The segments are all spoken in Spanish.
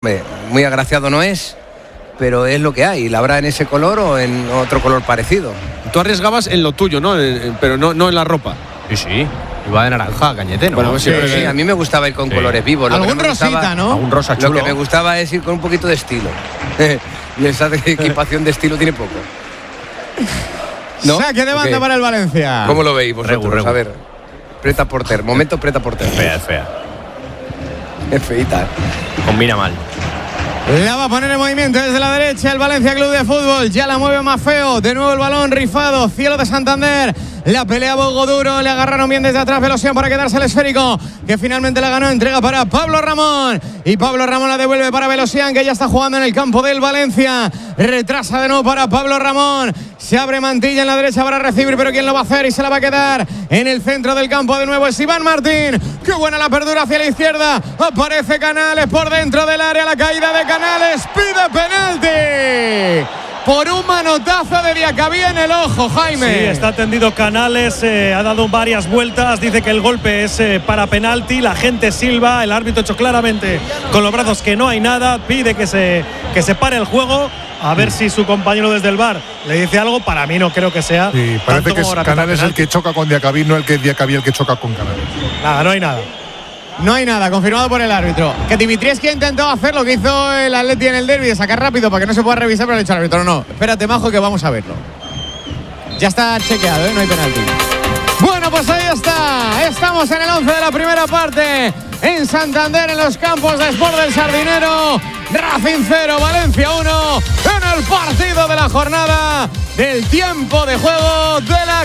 Muy agraciado no es, pero es lo que hay. La habrá en ese color o en otro color parecido. Tú arriesgabas en lo tuyo, ¿no? Pero no en la ropa. Sí. Iba de naranja, Cañete, ¿no? Bueno, sí, a mí me gustaba ir con colores vivos. Algún rosita, ¿no? Algún rosa chulo. Lo que me gustaba es ir con un poquito de estilo. Y esa equipación de estilo tiene poco. ¿No? Saque de banda para el Valencia. ¿Cómo lo veis vosotros? Regu. A ver, Preta Porter. Momento Preta Porter. Es fea. Es feita. Combina mal. La va a poner en movimiento desde la derecha el Valencia Club de Fútbol. Ya la mueve más feo. De nuevo el balón rifado. Cielo de Santander. La pelea Bogo Duro. Le agarraron bien desde atrás Velosian para quedarse el esférico. Que finalmente la ganó. Entrega para Pablo Ramón. Y Pablo Ramón la devuelve para Velosian, que ya está jugando en el campo del Valencia. Retrasa de nuevo para Pablo Ramón. Se abre Mantilla en la derecha para recibir. Pero ¿quién lo va a hacer? Y se la va a quedar en el centro del campo. De nuevo es Iván Martín. Qué buena la apertura hacia la izquierda. Aparece Canales por dentro del área. La caída de Canales. Pide penalti. Por un manotazo de Diacabí en el ojo, Jaime. Sí, está tendido Canales, ha dado varias vueltas, dice que el golpe es para penalti, la gente silba, el árbitro ha hecho claramente con los brazos que no hay nada, pide que se pare el juego, a ver si su compañero desde el VAR le dice algo. Para mí no creo que sea. Sí, parece que es Canales el que choca con Diacabí, no el que Diacabí el que choca con Canales. Nada, no hay nada. No hay nada, confirmado por el árbitro. Que Dimitrievski intentó hacer lo que hizo el Atleti en el derbi, de sacar rápido para que no se pueda revisar, pero le ha dicho al árbitro: no, espérate, majo, que vamos a verlo. Ya está chequeado, no hay penalti. Bueno, pues ahí está. Estamos en el 11 de la primera parte. En Santander, en los campos de Sport del Sardinero. Racing 0, Valencia 1. En el partido de la jornada del tiempo de juego de la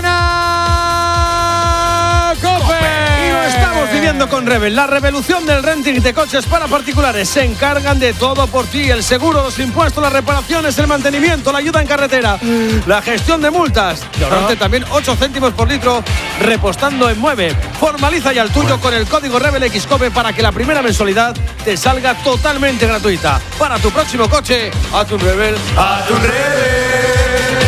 cadena COPE. Y lo estamos viviendo con Rebel, la revolución del renting de coches para particulares. Se encargan de todo por ti: el seguro, los impuestos, las reparaciones, el mantenimiento, la ayuda en carretera, la gestión de multas. Y ahorrarte también 8 céntimos por litro repostando en Mueve. Formaliza ya el tuyo con el código REBELXCOPE para que la primera mensualidad te salga totalmente gratuita. Para tu próximo coche, hazte un Rebel. ¡Hazte un Rebel!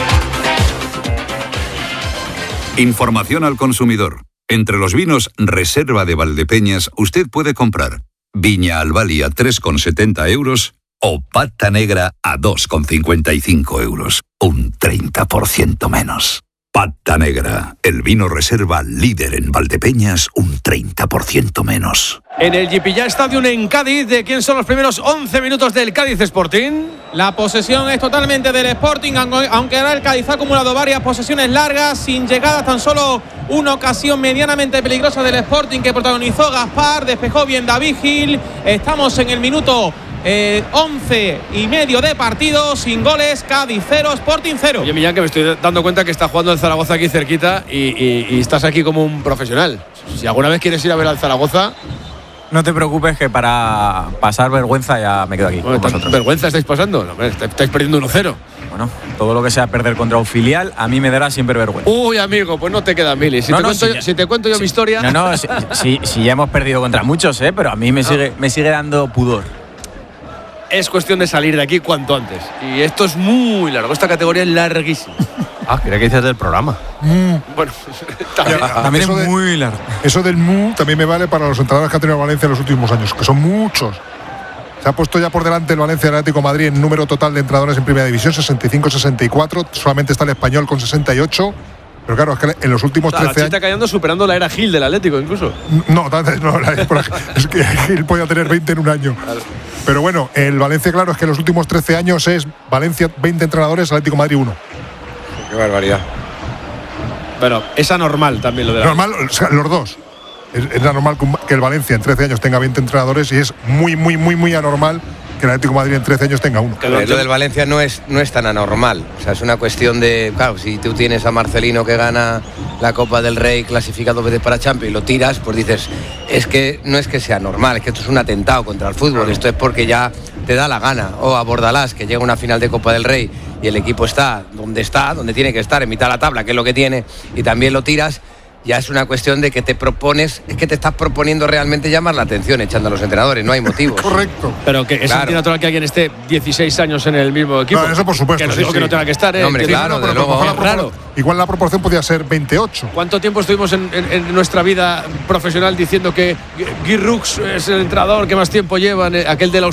Información al consumidor. Entre los vinos Reserva de Valdepeñas usted puede comprar Viña Albali a 3,70 euros o Pata Negra a 2,55 euros. Un 30% menos. Pata Negra, el vino Reserva líder en Valdepeñas, un 30% menos. En el Jipilla Stadium en Cádiz, ¿de quién son los primeros 11 minutos del Cádiz Sporting? La posesión es totalmente del Sporting, aunque ahora el Cádiz ha acumulado varias posesiones largas, sin llegadas, tan solo una ocasión medianamente peligrosa del Sporting que protagonizó Gaspar, despejó bien David Gil. Estamos en el minuto 11 y medio de partido, sin goles, Cádiz 0, Sporting 0. Oye, Millán, que me estoy dando cuenta que está jugando el Zaragoza aquí cerquita y estás aquí como un profesional. Si alguna vez quieres ir a ver al Zaragoza... No te preocupes, que para pasar vergüenza ya me quedo aquí. Bueno, ¿vergüenza estáis pasando? No, estáis perdiendo 1-0. Bueno, todo lo que sea perder contra un filial, a mí me dará siempre vergüenza. Uy, amigo, pues no te queda mili. Si te cuento yo mi historia... Si ya hemos perdido contra muchos, pero a mí me sigue dando pudor. Es cuestión de salir de aquí cuanto antes. Y esto es muy largo, esta categoría es larguísima. Quería que dices del programa. Bueno, también es muy largo. Eso del también me vale para los entrenadores que ha tenido Valencia en los últimos años, que son muchos. Se ha puesto ya por delante el Valencia del Atlético de Madrid en número total de entrenadores en Primera División, 65-64. Solamente está el Español con 68. Pero claro, es que en los últimos 13 años... está cayendo superando la era Gil del Atlético incluso. No, es que Gil podía tener 20 en un año. Claro. Pero bueno, el Valencia, claro, es que en los últimos 13 años es Valencia 20 entrenadores, Atlético de Madrid 1. Qué barbaridad. Pero es anormal también lo de la... Normal, o sea, los dos. Es anormal que el Valencia en 13 años tenga 20 entrenadores y es muy anormal que el Atlético de Madrid en 13 años tenga 1. Lo del Valencia no es tan anormal. O sea, es una cuestión de... Claro, si tú tienes a Marcelino que gana la Copa del Rey, clasificado veces para Champions, y lo tiras, pues dices, es que no es que sea normal, es que esto es un atentado contra el fútbol. Claro. Esto es porque ya te da la gana. O a Bordalás, que llega a una final de Copa del Rey y el equipo está, donde tiene que estar, en mitad de la tabla, que es lo que tiene, y también lo tiras. Ya es una cuestión de que te propones, es que te estás proponiendo realmente llamar la atención echando a los entrenadores, no hay motivos. Correcto. Pero que es natural que alguien esté 16 años en el mismo equipo. No, eso por supuesto. Que no digo que no tenga que estar, No, hombre, claro, de luego. Raro. Igual la proporción podía ser 28. ¿Cuánto tiempo estuvimos en nuestra vida profesional diciendo que Guy Rux es el entrenador que más tiempo lleva, aquel de la